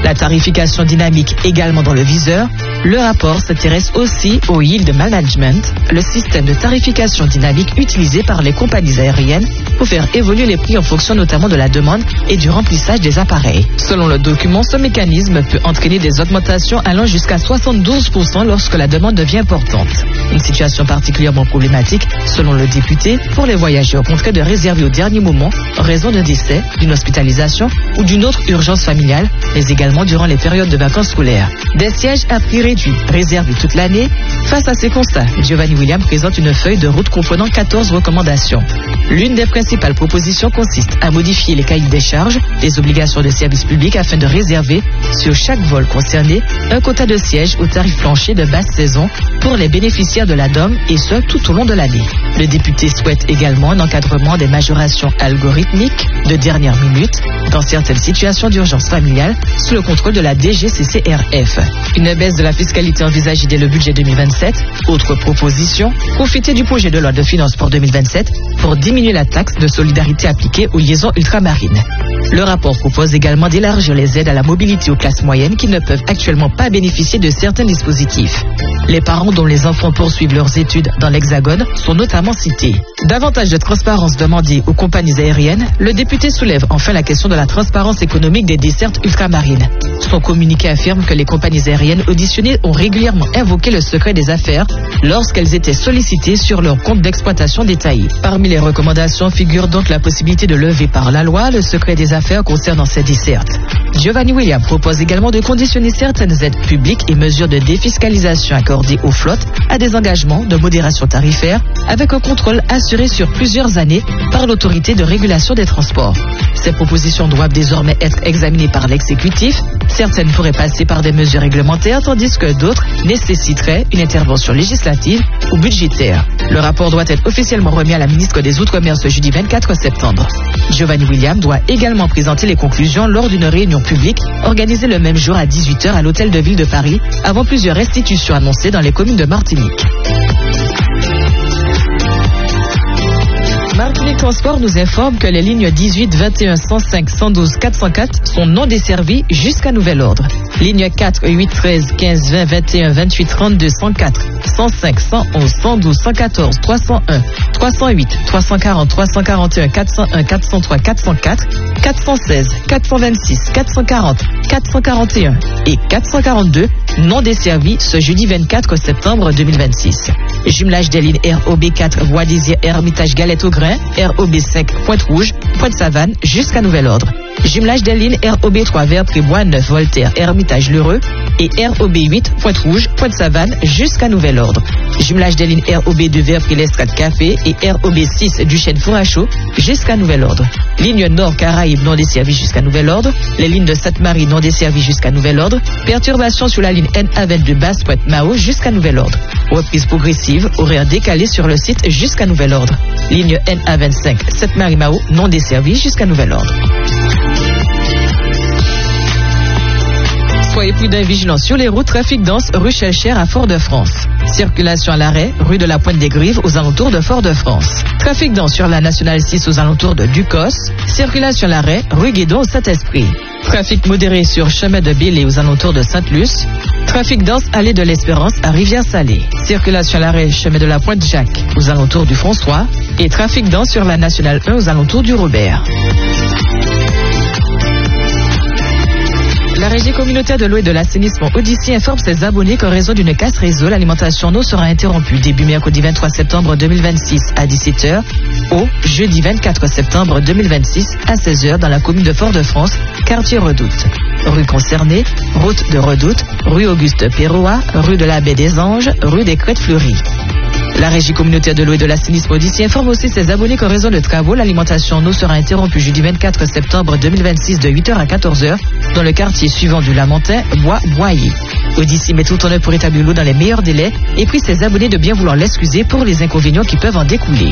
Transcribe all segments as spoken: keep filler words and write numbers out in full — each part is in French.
La tarification dynamique également dans le viseur, le rapport s'intéresse aussi au yield management, le système de tarification dynamique utilisé par les compagnies aériennes pour faire évoluer les prix en fonction notamment de la demande et du remplissage des appareils. Selon le document, ce mécanisme peut entraîner des augmentations allant jusqu'à soixante-douze pour cent lorsque la demande devient importante. Une situation particulièrement problématique, selon le député, pour les voyageurs contraints de réserver au dernier moment en raison d'un décès, d'une hospitalisation ou d'une autre urgence familiale, mais également durant les périodes de vacances scolaires. Des sièges à prix réduit, réservés toute l'année. Face à ces constats, Giovanni Williams présente une feuille de route comprenant quatorze recommandations. L'une des principales propositions consiste à modifier les cahiers des charges, les obligations de service public afin de réserver sur chaque vol concerné un quota de sièges au tarif plancher de basse saison pour les bénéficiaires de la D O M et ce tout au long de l'année. Le député souhaite également un encadrement des majorations algorithmiques de dernière minute dans certaines situations d'urgence familiale sous le contrôle de la D G C C R F. Une baisse de la fiscalité envisagée dès le budget deux mille vingt-sept. Autre proposition, profiter du projet de loi de finances pour deux mille vingt-sept pour diminuer la taxe de solidarité appliquée aux liaisons ultramarines. Le rapport propose également d'élargir les aides à la mobilité aux classes moyennes qui ne peuvent actuellement pas bénéficier de certains dispositifs. Les parents dont les enfants poursuivent leurs études dans l'Hexagone sont notamment cités. Davantage de transparence demandée aux compagnies aériennes, le député soulève enfin la question de la transparence économique des dessertes ultramarines. Son communiqué affirme que les compagnies aériennes auditionnées ont régulièrement invoqué le secret des affaires lorsqu'elles étaient sollicitées sur leur compte d'exploitation détaillé. Parmi les recommandations figure donc la possibilité de lever par la loi le secret des affaires concernant ces dessertes. Giovanni Williams propose également de conditionner certaines aides publiques et mesures de défiscalisation accordées aux flottes à des engagements de modération tarifaire avec un contrôle assuré sur plusieurs années par l'autorité de régulation des transports. Ces propositions doivent désormais être examinées par l'exécutif. Certaines pourraient passer par des mesures réglementaires tandis que d'autres nécessiteraient une intervention législative ou budgétaire. Le rapport doit être officiellement remis à la ministre des Outre-mer ce jeudi vingt-quatre septembre. Giovanni Williams doit également présenter les conclusions lors d'une réunion publique organisée le même jour à dix-huit heures à l'hôtel de ville de Paris avant plusieurs restitutions annoncées dans les communes de Martinique. Martinique Transport nous informe que les lignes dix-huit, vingt et un, cent cinq, cent douze, quatre cent quatre sont non desservies jusqu'à nouvel ordre. Lignes quatre, huit, treize, quinze, vingt, vingt et un, vingt-huit, trente-deux, cent quatre, cent cinq, cent onze, cent douze, cent quatorze, trois cent un, trois cent huit, trois cent quarante, trois cent quarante et un, quatre cent un, quatre cent trois, quatre cent quatre, quatre cent seize, quatre cent vingt-six, quatre cent quarante, quatre cent quarante et un et quatre cent quarante-deux non desservis ce jeudi vingt-quatre septembre deux mille vingt-six. Jumelage des lignes R O B quatre, Voie Désir, Hermitage, Galette au Grain, R O B cinq, Pointe-Rouge, Pointe-Savane jusqu'à nouvel ordre. Jumelage des lignes R O B trois, Vert-Prébois, neuf, Voltaire, Hermitage, Lheureux et R O B huit, Pointe-Rouge, Pointe-Savane jusqu'à nouvel ordre. Jumelage des lignes R O B deux, Vert-Prix, l'Estrade Café et R O B six, Duchesne-Fourachot jusqu'à nouvel ordre. Ligne Nord Caraïbes non desservie jusqu'à nouvel ordre. Les lignes de Sainte-Marie non desservies jusqu'à nouvel ordre. Perturbation sur la ligne N A vingt-deux Basse-Pointe-Mao jusqu'à nouvel ordre. Reprise progressive, horaire décalé sur le site jusqu'à nouvel ordre. Ligne N A vingt-cinq Sainte-Marie-Mao non desservie jusqu'à nouvel ordre. Soyez prudents et vigilants sur les routes. Trafic dense, rue Chelcher à Fort-de-France. Circulation à l'arrêt, rue de la Pointe-des-Grives aux alentours de Fort-de-France. Trafic dense sur la Nationale six aux alentours de Ducos. Circulation à l'arrêt, rue Guédon au Saint-Esprit. Trafic modéré sur chemin de Bélé aux alentours de Sainte-Luce. Trafic dense allée de l'Espérance à Rivière-Salée. Circulation à l'arrêt, chemin de la Pointe-Jacques aux alentours du François. Et trafic dense sur la Nationale un aux alentours du Robert. La Régie communautaire de l'eau et de l'assainissement Odyssée informe ses abonnés qu'en raison d'une casse réseau, l'alimentation en eau sera interrompue début mercredi vingt-trois septembre deux mille vingt-six à dix-sept heures au jeudi vingt-quatre septembre deux mille vingt-six à seize heures dans la commune de Fort-de-France, quartier Redoute. Rue concernée, route de Redoute, rue Auguste Perrois, rue de la Baie des Anges, rue des Crêtes Fleuries. La Régie communautaire de l'eau et de l'assainissement Odyssée informe aussi ses abonnés qu'en raison de travaux, l'alimentation en eau sera interrompue jeudi vingt-quatre septembre deux mille vingt-six de huit heures à quatorze heures dans le quartier suivant du Lamentin, Bois-Boyer. Odyssée met tout en œuvre pour établir l'eau dans les meilleurs délais et prie ses abonnés de bien vouloir l'excuser pour les inconvénients qui peuvent en découler.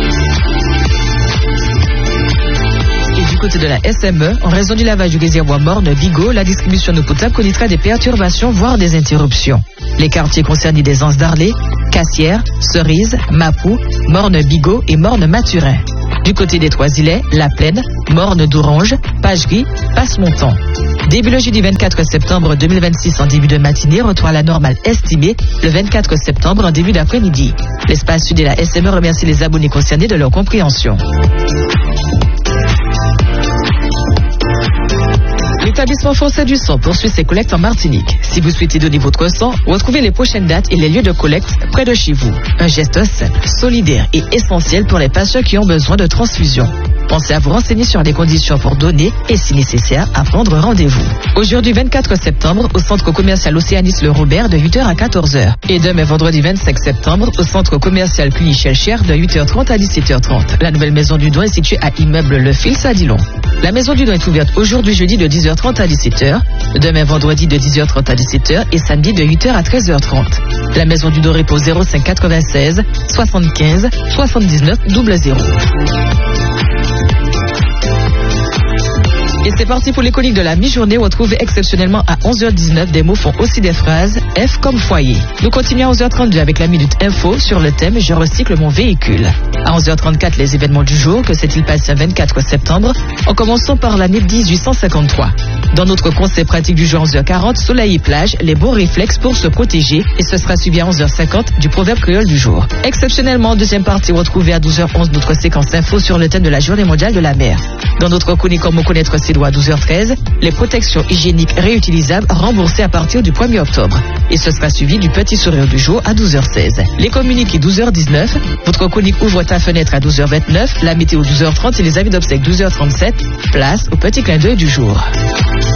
Et du côté de la S M E, en raison du lavage du réservoir Morne-Bigot, la distribution d'eau potable connaîtra des perturbations, voire des interruptions. Les quartiers concernés des Anses d'Arlé, Cassières, Cerise, Mapou, Morne-Bigot et Morne-Maturin. Du côté des Trois-Îlets, La Plaine, Morne d'Orange, Pagerie, Passe-Montant. Début le jeudi vingt-quatre septembre deux mille vingt-six en début de matinée, retour à la normale estimée le vingt-quatre septembre en début d'après-midi. L'Espace Sud et la S M E remercient les abonnés concernés de leur compréhension. L'établissement français du sang poursuit ses collectes en Martinique. Si vous souhaitez donner votre sang, retrouvez les prochaines dates et les lieux de collecte près de chez vous. Un geste simple, solidaire et essentiel pour les patients qui ont besoin de transfusion. Pensez à vous renseigner sur les conditions pour donner et, si nécessaire, à prendre rendez-vous. Aujourd'hui vingt-quatre septembre, au centre commercial Océanis Le Robert de huit heures à quatorze heures. Et demain vendredi vingt-cinq septembre, au centre commercial Cluny-Chelcher de huit heures trente à dix-sept heures trente. La nouvelle maison du don est située à immeuble Le Fils à Dillon. La maison du don est ouverte aujourd'hui jeudi de dix heures trente à dix-sept heures, demain vendredi de dix heures trente à dix-sept heures et samedi de huit heures à treize heures trente. La maison du don répond au zéro cinq quatre-vingt-seize soixante-quinze soixante-dix-neuf zéro zéro. Et c'est parti pour les chroniques de la mi-journée. Retrouvez exceptionnellement à onze heures dix-neuf des mots font aussi des phrases. F comme foyer. Nous continuons à onze heures trente-deux avec la Minute Info sur le thème Je recycle mon véhicule. À onze heures trente-quatre, les événements du jour. Que s'est-il passé le vingt-quatre septembre? En commençant par l'année dix-huit cent cinquante-trois. Dans notre conseil pratique du jour, onze heures quarante, soleil et plage, les bons réflexes pour se protéger. Et ce sera suivi à onze heures cinquante du proverbe créole du jour. Exceptionnellement, deuxième partie, retrouvez à douze heures onze notre séquence info sur le thème de la journée mondiale de la mer. Dans notre chronique Comment connaître ses droits à douze heures treize, les protections hygiéniques réutilisables remboursées à partir du premier octobre. Et ce sera suivi du petit sourire du jour à douze heures seize. Les communiqués douze heures dix-neuf, votre chronique Ouvre ta fenêtre à douze heures vingt-neuf, la météo douze heures trente et les avis d'obsèques douze heures trente-sept. Place au petit clin d'œil du jour.